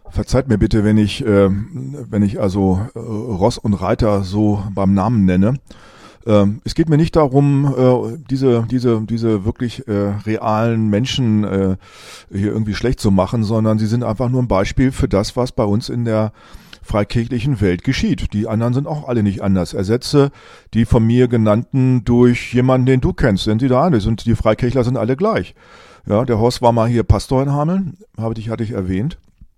Verzeiht mir bitte, wenn ich also Ross und Reiter so beim Namen nenne. Es geht mir nicht darum, diese wirklich realen Menschen hier irgendwie schlecht zu machen, sondern sie sind einfach nur ein Beispiel für das, was bei uns in der freikirchlichen Welt geschieht. Die anderen sind auch alle nicht anders. Ersetze die von mir genannten durch jemanden, den du kennst. Sind sie da alle? Die Freikirchler sind alle gleich. Ja, der Horst war mal hier Pastor in Hameln, hatte ich erwähnt.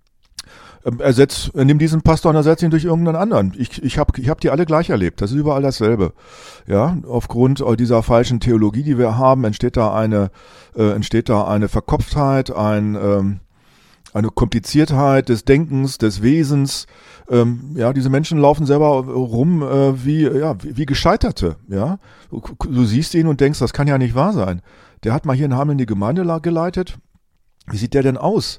Nimm diesen Pastor und ersetz ihn durch irgendeinen anderen. Ich hab die alle gleich erlebt. Das ist überall dasselbe. Ja, aufgrund dieser falschen Theologie, die wir haben, entsteht da eine Verkopftheit, eine Kompliziertheit des Denkens, des Wesens. Diese Menschen laufen selber rum wie Gescheiterte. Ja, du siehst ihn und denkst, das kann ja nicht wahr sein. Der hat mal hier in Hameln die Gemeinde geleitet. Wie sieht der denn aus?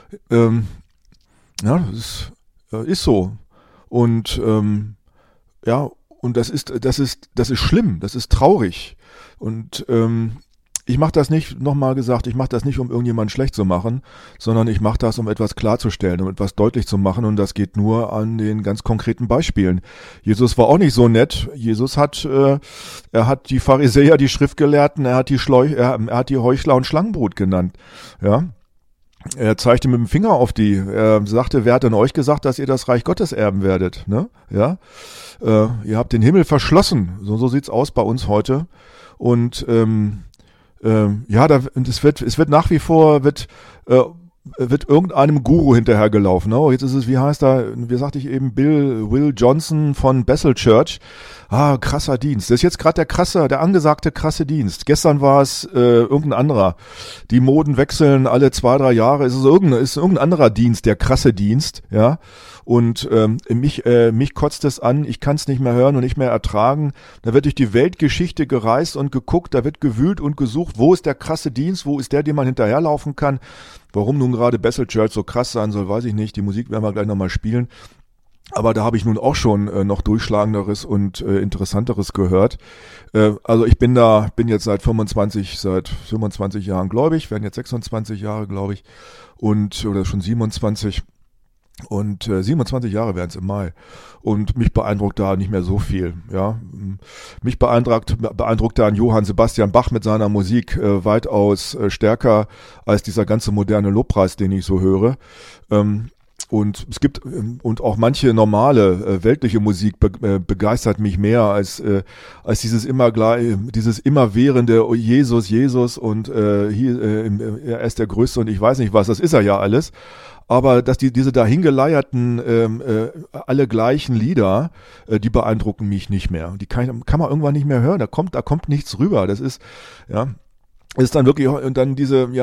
Ja, das ist so. Und und das ist schlimm, das ist traurig. Und ich mache das nicht, nochmal gesagt, ich mache das nicht, um irgendjemanden schlecht zu machen, sondern ich mache das, um etwas klarzustellen, um etwas deutlich zu machen, und das geht nur an den ganz konkreten Beispielen. Jesus war auch nicht so nett. Jesus hat die Pharisäer, die Schriftgelehrten, er hat die Heuchler und Schlangenbrut genannt. Ja. Er zeigte mit dem Finger auf die. Er sagte, wer hat denn euch gesagt, dass ihr das Reich Gottes erben werdet? Ne? Ja, ihr habt den Himmel verschlossen. So sieht's aus bei uns heute. Und es wird nach wie vor wird irgendeinem Guru hinterhergelaufen. Oh, jetzt ist es, wie sagte ich eben, Will Johnson von Bethel Church. Ah, krasser Dienst. Das ist jetzt gerade der angesagte krasse Dienst. Gestern war es irgendein anderer. Die Moden wechseln alle 2-3 Jahre. Es ist irgendein anderer Dienst, der krasse Dienst, ja. Und mich kotzt es an, ich kann es nicht mehr hören und nicht mehr ertragen. Da wird durch die Weltgeschichte gereist und geguckt, da wird gewühlt und gesucht, wo ist der krasse Dienst, wo ist der, dem man hinterherlaufen kann. Warum nun gerade Bethel Church so krass sein soll, weiß ich nicht. Die Musik werden wir gleich nochmal spielen. Aber da habe ich nun auch schon noch Durchschlagenderes und Interessanteres gehört. Also ich bin jetzt seit 25 Jahren gläubig, werden jetzt 26 Jahre, glaube ich, oder schon 27. Und 27 Jahre werden es im Mai. Und mich beeindruckt da nicht mehr so viel. Ja, mich beeindruckt da ein Johann Sebastian Bach mit seiner Musik weitaus stärker als dieser ganze moderne Lobpreis, den ich so höre. Und es gibt und auch manche normale weltliche Musik begeistert mich mehr als dieses immerwährende Jesus und er ist der Größte und ich weiß nicht was. Das ist er ja alles. Aber dass diese dahingeleierten alle gleichen Lieder, die beeindrucken mich nicht mehr. Die kann man irgendwann nicht mehr hören. Da kommt nichts rüber. Das ist dann wirklich, und dann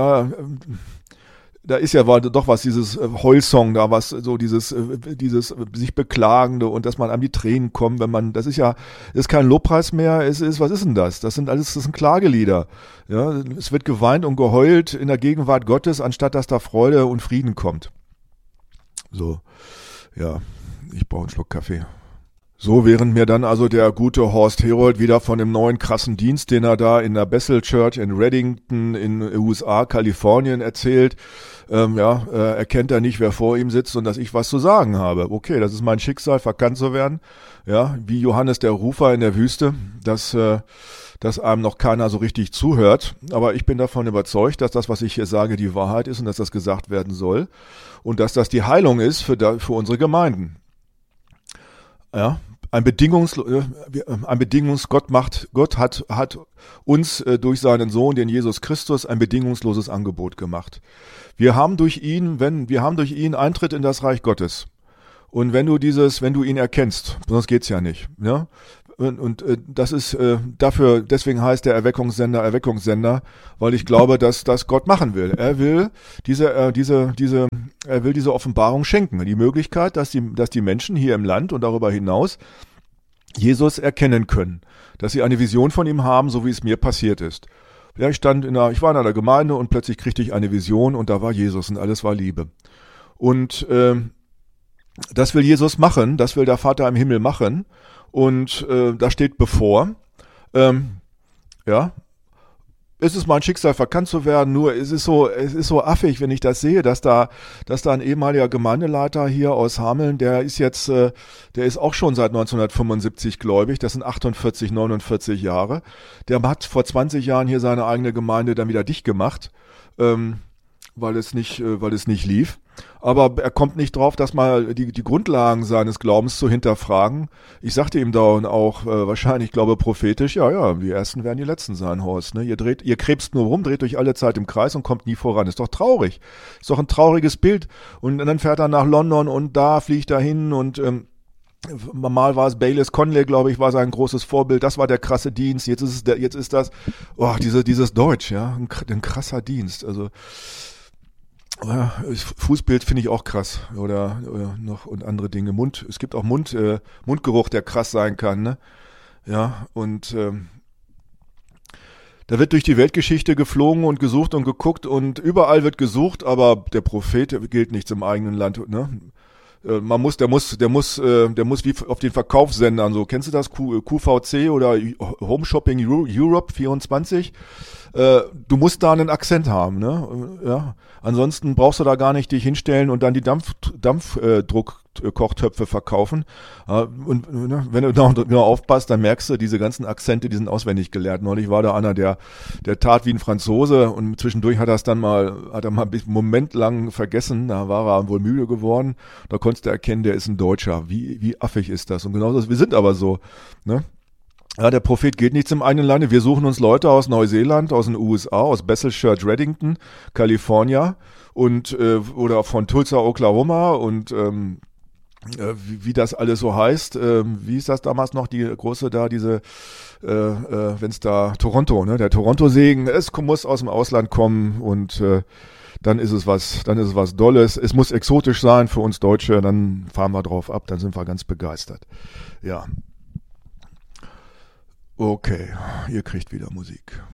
da ist ja doch was, dieses Heulsong, da was, so dieses sich Beklagende und dass man an die Tränen kommt, das ist kein Lobpreis mehr, was ist denn das? Das sind Klagelieder. Ja, es wird geweint und geheult in der Gegenwart Gottes, anstatt dass da Freude und Frieden kommt. So, ja, ich brauche einen Schluck Kaffee. So, während mir dann also der gute Horst Herold wieder von dem neuen krassen Dienst, den er da in der Bethel Church in Reddington in USA, Kalifornien erzählt, erkennt er nicht, wer vor ihm sitzt und dass ich was zu sagen habe. Okay, das ist mein Schicksal, verkannt zu werden. Ja, wie Johannes der Rufer in der Wüste, dass einem noch keiner so richtig zuhört. Aber ich bin davon überzeugt, dass das, was ich hier sage, die Wahrheit ist und dass das gesagt werden soll und dass das die Heilung ist für unsere Gemeinden. Ja, Gott hat uns durch seinen Sohn, den Jesus Christus, ein bedingungsloses Angebot gemacht. Wir haben durch ihn Eintritt in das Reich Gottes. Und wenn du ihn erkennst, sonst geht's ja nicht, ne? Und das ist deswegen heißt der Erweckungssender, weil ich glaube, dass das Gott machen will. Er will diese Offenbarung schenken, die Möglichkeit, dass die Menschen hier im Land und darüber hinaus Jesus erkennen können, dass sie eine Vision von ihm haben, so wie es mir passiert ist. Ja, ich war in einer Gemeinde und plötzlich kriegte ich eine Vision und da war Jesus und alles war Liebe. Und das will Jesus machen, das will der Vater im Himmel machen. Und das steht bevor. es ist mein Schicksal, verkannt zu werden, nur es ist so affig, wenn ich das sehe, dass da ein ehemaliger Gemeindeleiter hier aus Hameln, der ist auch schon seit 1975 gläubig, das sind 48, 49 Jahre, der hat vor 20 Jahren hier seine eigene Gemeinde dann wieder dicht gemacht, weil es nicht lief. Aber er kommt nicht drauf, dass mal die Grundlagen seines Glaubens zu hinterfragen. Ich sagte ihm da auch wahrscheinlich, ich glaube prophetisch, ja, die Ersten werden die Letzten sein, Horst. Ne? Ihr krebst nur rum, dreht euch alle Zeit im Kreis und kommt nie voran. Ist doch traurig. Ist doch ein trauriges Bild. Und dann fährt er nach London und da fliegt er hin und mal war es Baylis Conley, glaube ich, war sein großes Vorbild. Das war der krasse Dienst. Jetzt ist das, dieses Deutsch, ja, ein krasser Dienst. Also ja, Fußbild finde ich auch krass oder noch und andere Dinge. Es gibt auch Mundgeruch, der krass sein kann, ne? Ja, und da wird durch die Weltgeschichte geflogen und gesucht und geguckt und überall wird gesucht, aber der Prophet gilt nichts im eigenen Land, ne? Der muss wie auf den Verkaufssendern, so, kennst du das? QVC oder Home Shopping Europe 24? Du musst da einen Akzent haben, ne? Ja. Ansonsten brauchst du da gar nicht dich hinstellen und dann die Dampfdruckkochtöpfe verkaufen. Und wenn du da genau aufpasst, dann merkst du, diese ganzen Akzente, die sind auswendig gelernt. Neulich war da einer, der tat wie ein Franzose und zwischendurch hat er mal einen Moment lang vergessen, da war er wohl müde geworden. Da konntest du erkennen, der ist ein Deutscher. Wie affig ist das? Und genau das, wir sind aber so, ne? Ja, der Prophet gilt nichts im eigenen Lande. Wir suchen uns Leute aus Neuseeland, aus den USA, aus Bethel Church Reddington, California und oder von Tulsa, Oklahoma und wie das alles so heißt. Wie ist das damals noch, die große da, wenn's da Toronto, ne? Der Toronto-Segen, es muss aus dem Ausland kommen und dann ist es was Dolles. Es muss exotisch sein für uns Deutsche, dann fahren wir drauf ab, dann sind wir ganz begeistert. Ja. Okay, ihr kriegt wieder Musik.